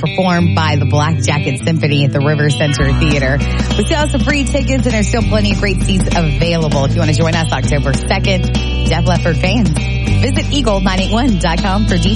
performed by the Black Jacket Symphony at the River Center Theater. We still have some free tickets, and there's still plenty of great seats available. If you want to join us October 2nd, Def Leppard fans, visit eagle981.com for details.